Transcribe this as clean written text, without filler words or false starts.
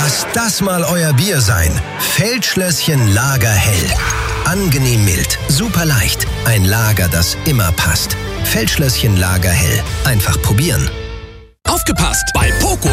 Lass das mal euer Bier sein. Feldschlösschen Lagerhell. Angenehm mild, super leicht. Ein Lager, das immer passt. Feldschlösschen Lagerhell. Einfach probieren. Aufgepasst! Bei Poco